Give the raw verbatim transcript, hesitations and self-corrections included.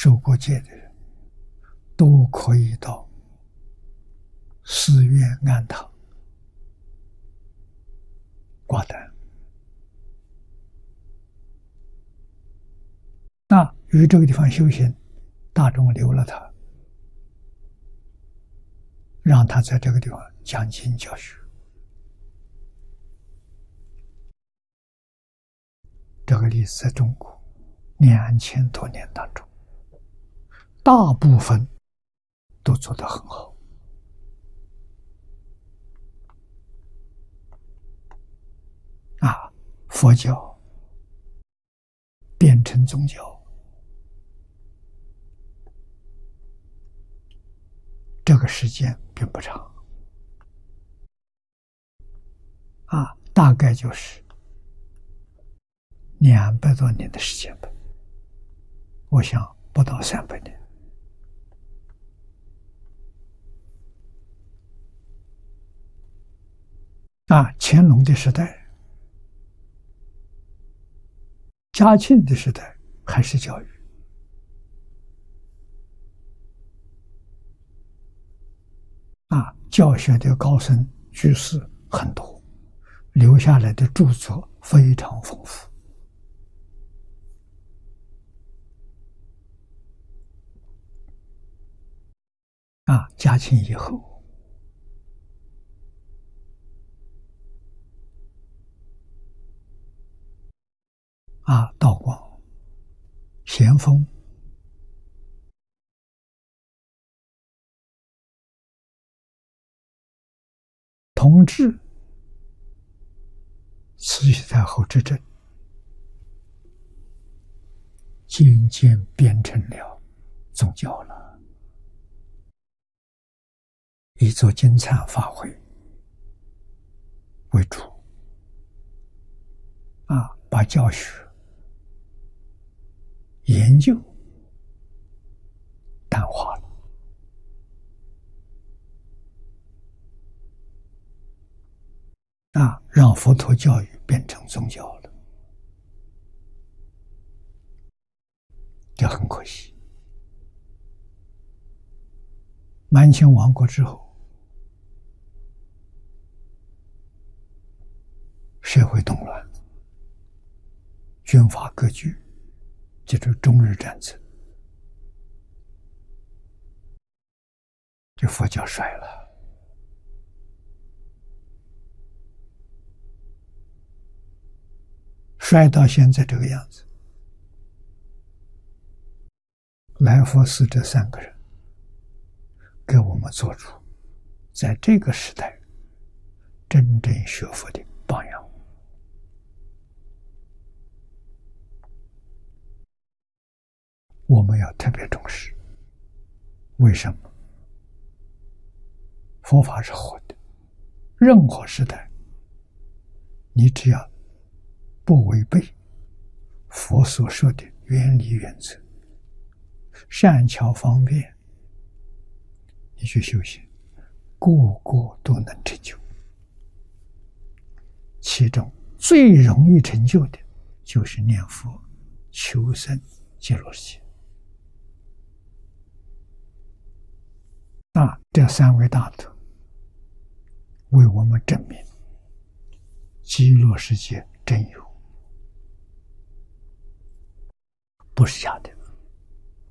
受过戒的人，都可以到寺院庵堂挂单。那于这个地方修行，大众留了他，让他在这个地方讲经教学。这个例子在中国两千多年当中，大部分都做得很好。啊，佛教变成宗教，这个时间并不长，啊，大概就是两百多年的时间吧，我想不到三百年。啊，乾隆的时代、嘉庆的时代还是教育，啊，教学的高僧居士很多，留下来的著作非常丰富。啊，嘉庆以后，啊，道光、咸丰、同治、慈禧太后执政，渐渐变成了宗教了。以做经忏法会为主，啊，把教学、研究淡化了。啊，让佛陀教育变成宗教了，这很可惜。满清亡国之后，社会动乱，军阀割据，就是中日战争，这佛教衰了。衰到现在这个样子，来佛寺这三个人给我们做出在这个时代真正学佛的榜样。我们要特别重视。为什么？佛法是活的，任何时代，你只要不违背佛所说的原理原则，善巧方便，你去修行，个个都能成就。其中最容易成就的就是念佛求生极乐世界。那这三位大德为我们证明极乐世界真有，不是假的。